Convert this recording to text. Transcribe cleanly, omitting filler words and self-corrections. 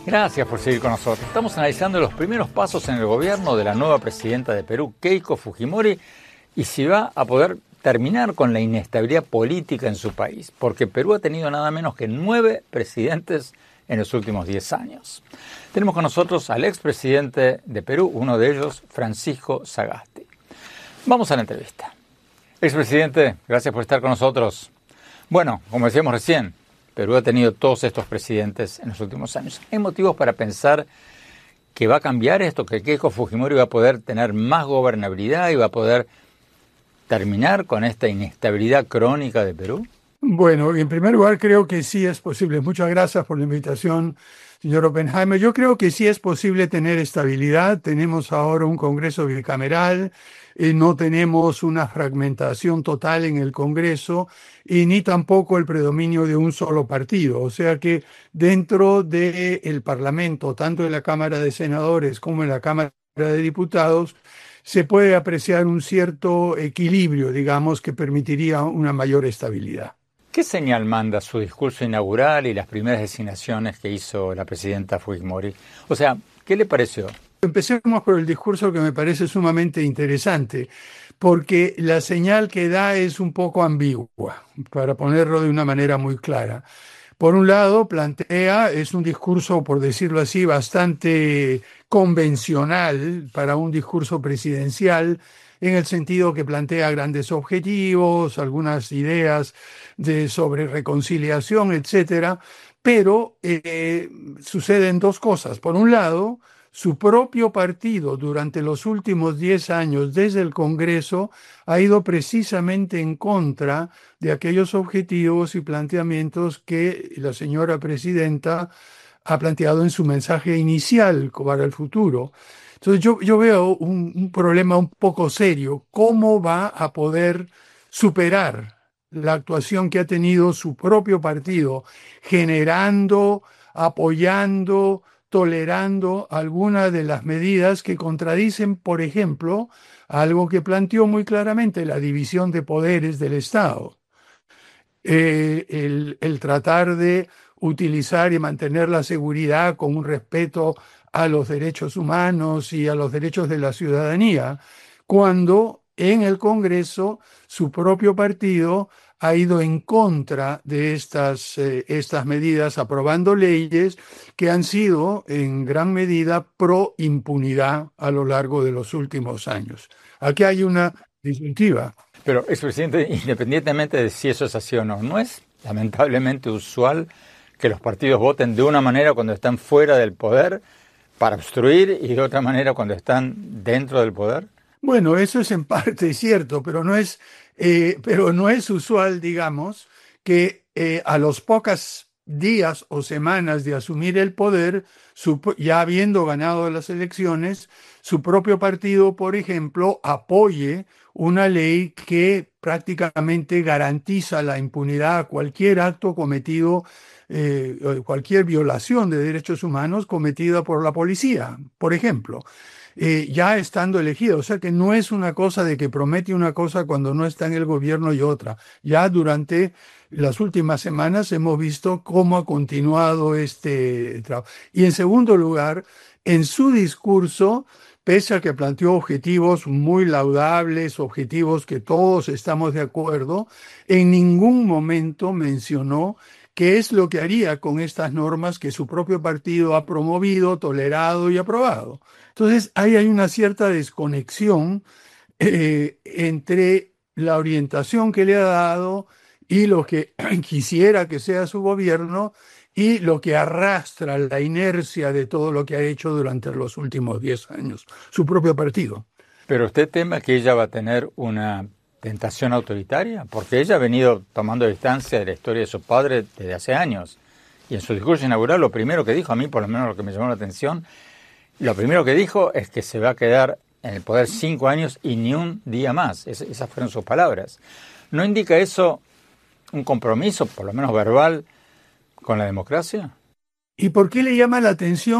Gracias por seguir con nosotros. Estamos analizando los primeros pasos en el gobierno de la nueva presidenta de Perú, Keiko Fujimori, y si va a poder terminar con la inestabilidad política en su país, porque Perú ha tenido nada menos que 9 presidentes en los últimos 10 años. Tenemos con nosotros al expresidente de Perú, uno de ellos, Francisco Sagasti. Vamos a la entrevista. Expresidente, gracias por estar con nosotros. Bueno, como decíamos recién, Perú ha tenido todos estos presidentes en los últimos años. ¿Hay motivos para pensar que va a cambiar esto, que Keiko Fujimori va a poder tener más gobernabilidad y va a poder terminar con esta inestabilidad crónica de Perú? Bueno, en primer lugar creo que sí es posible. Muchas gracias por la invitación, señor Oppenheimer. Yo creo que sí es posible tener estabilidad. Tenemos ahora un Congreso bicameral, no tenemos una fragmentación total en el Congreso y ni tampoco el predominio de un solo partido. O sea que dentro del Parlamento, tanto en la Cámara de Senadores como en la Cámara de Diputados, se puede apreciar un cierto equilibrio, digamos, que permitiría una mayor estabilidad. ¿Qué señal manda su discurso inaugural y las primeras designaciones que hizo la presidenta Fujimori? O sea, ¿qué le pareció? Empecemos por el discurso, que me parece sumamente interesante, porque la señal que da es un poco ambigua, para ponerlo de una manera muy clara. Por un lado, es un discurso, por decirlo así, bastante convencional para un discurso presidencial, en el sentido que plantea grandes objetivos, algunas ideas sobre reconciliación, etcétera, pero suceden dos cosas. Por un lado, su propio partido durante los últimos 10 años desde el Congreso ha ido precisamente en contra de aquellos objetivos y planteamientos que la señora presidenta ha planteado en su mensaje inicial para el futuro. Entonces yo veo un problema un poco serio. ¿Cómo va a poder superar la actuación que ha tenido su propio partido, generando, apoyando, tolerando algunas de las medidas que contradicen, por ejemplo, algo que planteó muy claramente la división de poderes del Estado? El tratar de utilizar y mantener la seguridad con un respeto a los derechos humanos y a los derechos de la ciudadanía, cuando en el Congreso su propio partido ha ido en contra de estas medidas, aprobando leyes que han sido en gran medida pro impunidad a lo largo de los últimos años. Aquí hay una disyuntiva. Pero, expresidente, independientemente de si eso es así o no, ¿no es lamentablemente usual que los partidos voten de una manera cuando están fuera del poder para obstruir y de otra manera cuando están dentro del poder? Bueno, eso es en parte cierto, pero no es usual, digamos, que a los pocos días o semanas de asumir el poder, ya habiendo ganado las elecciones, su propio partido, por ejemplo, apoye una ley que prácticamente garantiza la impunidad a cualquier acto cometido, cualquier violación de derechos humanos cometida por la policía, por ejemplo. Ya estando elegido. O sea que no es una cosa de que promete una cosa cuando no está en el gobierno y otra. Ya durante las últimas semanas hemos visto cómo ha continuado este trabajo. Y en segundo lugar, en su discurso, pese a que planteó objetivos muy laudables, objetivos que todos estamos de acuerdo, en ningún momento mencionó qué es lo que haría con estas normas que su propio partido ha promovido, tolerado y aprobado. Entonces, ahí hay una cierta desconexión entre la orientación que le ha dado y lo que quisiera que sea su gobierno y lo que arrastra la inercia de todo lo que ha hecho durante los últimos 10 años, su propio partido. ¿Pero usted teme que ella va a tener una tentación autoritaria? Porque ella ha venido tomando distancia de la historia de su padre desde hace años. Y en su discurso inaugural lo primero que dijo, a mí por lo menos lo que me llamó la atención, lo primero que dijo es que se va a quedar en el poder 5 años y ni un día más. Esas fueron sus palabras. ¿No indica eso un compromiso, por lo menos verbal, con la democracia? ¿Y por qué le llama la atención